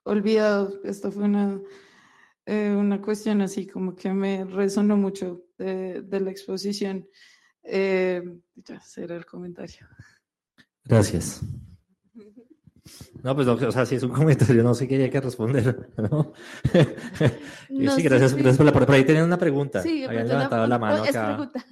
olvidado. Esto fue una cuestión así como que me resonó mucho de la exposición. Ya será el comentario. Gracias. No, pues, no, o sea, si es un comentario, no sé qué hay que responder, ¿no? No Sí, sé gracias si... por ahí tienen una pregunta. Sí, Habían levantado la mano es acá. pregunta.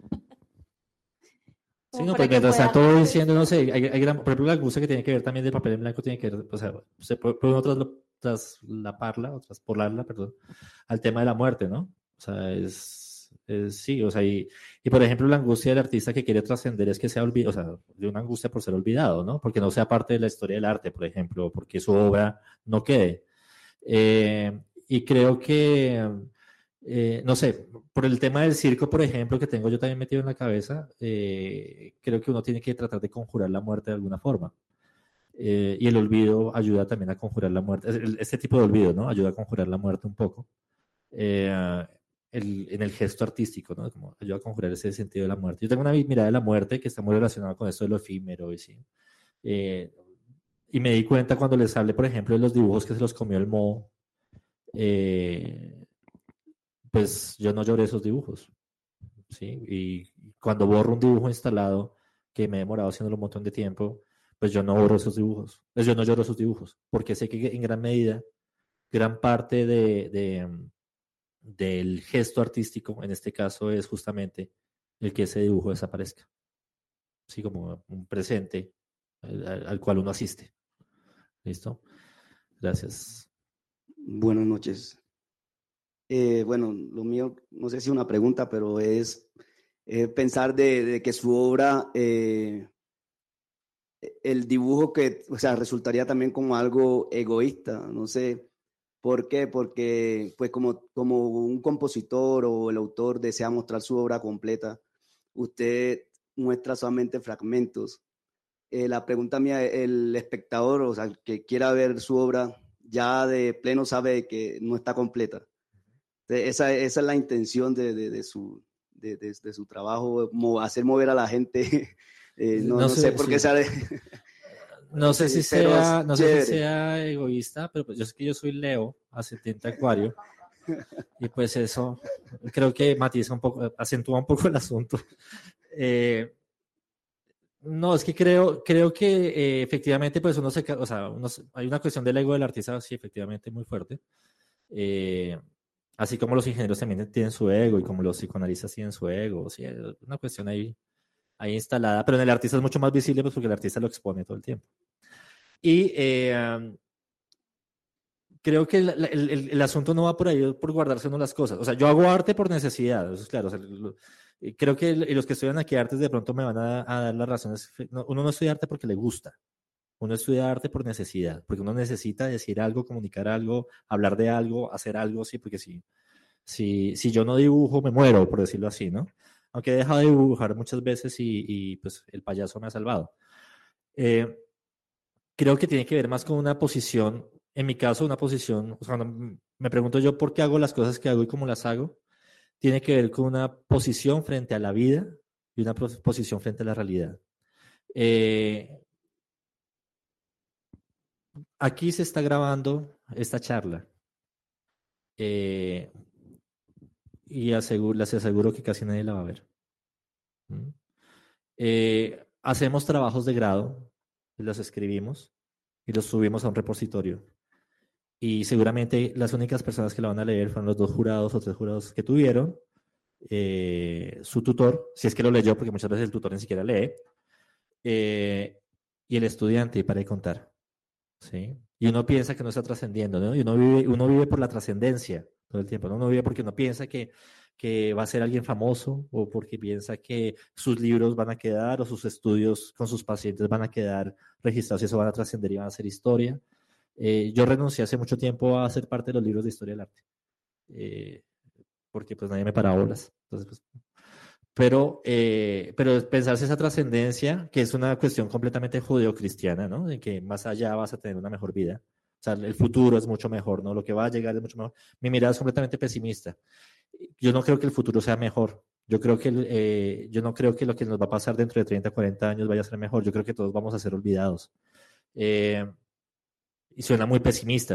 Sí, Como no, para pues que mientras pueda tanto voy diciendo, no contestar. sé, hay gran, por ejemplo, la angustia que tiene que ver también del papel en blanco, tiene que ver, o sea, se puede uno traslaparla, o traspolarla, perdón, al tema de la muerte, ¿no? O sea, sí, o sea, y por ejemplo, la angustia del artista que quiere trascender es que sea olvidado, o sea, de una angustia por ser olvidado, ¿no? Porque no sea parte de la historia del arte, por ejemplo, porque su obra no quede. Y creo que, no sé, por el tema del circo, por ejemplo, que tengo yo también metido en la cabeza, creo que uno tiene que tratar de conjurar la muerte de alguna forma. Y el olvido ayuda también a conjurar la muerte. Este tipo de olvido, ¿no? Ayuda a conjurar la muerte un poco. Eh, en el gesto artístico, ¿no? Como ayuda a conjurar ese sentido de la muerte. Yo tengo una mirada de la muerte que está muy relacionada con esto de lo efímero, y sí. Eh, y me di cuenta cuando les hablé, por ejemplo, de los dibujos que se los comió el moho, pues yo no lloré esos dibujos, ¿sí? Y cuando borro un dibujo instalado que me he demorado haciéndolo un montón de tiempo, pues yo no borro esos dibujos, pues yo no lloro esos dibujos, porque sé que en gran medida, gran parte del gesto artístico, en este caso, es justamente el que ese dibujo desaparezca, así como un presente al cual uno asiste. ¿Listo? Gracias. Buenas noches. Bueno, lo mío, no sé si una pregunta, pero es pensar de que su obra, el dibujo que, o sea, resultaría también como algo egoísta, no sé. ¿Por qué? Porque, pues, como un compositor o el autor desea mostrar su obra completa, usted muestra solamente fragmentos. La pregunta mía, el espectador, o sea, que quiera ver su obra, ya de pleno sabe que no está completa. Esa es la intención de su trabajo, hacer mover a la gente. No No sé sé, por qué sí. sale. No sé si Pero es sea, no sé si chévere. sea egoísta, pero pues yo sé que yo soy Leo, ascendente Acuario, y pues eso creo que matiza un poco, acentúa un poco el asunto. Eh, no, es que creo que efectivamente pues o sea, hay una cuestión del ego del artista, sí, efectivamente muy fuerte. Eh, Así como los ingenieros también tienen su ego y como los psicoanalistas tienen su ego, sí, es una cuestión ahí instalada, pero en el artista es mucho más visible pues porque el artista lo expone todo el tiempo. Y creo que el asunto no va por ahí, por guardarse uno las cosas. O sea, yo hago arte por necesidad, eso es claro. O sea, creo que los que estudian aquí artes de pronto me van a dar las razones. Uno no estudia arte porque le gusta, uno estudia arte por necesidad, porque uno necesita decir algo, comunicar algo, hablar de algo, hacer algo, sí, porque si yo no dibujo, me muero, por decirlo así, ¿no? Aunque he dejado de dibujar muchas veces y pues el payaso me ha salvado. Eh, Creo que tiene que ver más con una posición, en mi caso, una posición, o sea, me pregunto yo por qué hago las cosas que hago y cómo las hago, tiene que ver con una posición frente a la vida y una posición frente a la realidad. Eh, Aquí se está grabando esta charla eh, y les aseguro que casi nadie la va a ver. ¿Mm? Hacemos trabajos de grado, los escribimos y los subimos a un repositorio. Y seguramente las únicas personas que la van a leer fueron los 2 jurados o 3 jurados que tuvieron, su tutor, si es que lo leyó, porque muchas veces el tutor ni siquiera lee, eh, y el estudiante, y para de contar. ¿Sí? Y uno piensa que no está trascendiendo, ¿no? Y uno vive por la trascendencia todo el tiempo, ¿no? Uno vive porque uno piensa que va a ser alguien famoso o porque piensa que sus libros van a quedar o sus estudios con sus pacientes van a quedar registrados y eso van a trascender y van a ser historia. Yo renuncié hace mucho tiempo a ser parte de los libros de historia del arte, eh, porque pues nadie me paraba bolas. Entonces, pues, pero pensarse esa trascendencia, que es una cuestión completamente judeocristiana, ¿no? De que más allá vas a tener una mejor vida. O sea, el futuro es mucho mejor, ¿no? Lo que va a llegar es mucho mejor. Mi mirada es completamente pesimista. Yo no creo que el futuro sea mejor. Yo no creo que lo que nos va a pasar dentro de 30, 40 años vaya a ser mejor. Yo creo que todos vamos a ser olvidados. Y suena muy pesimista,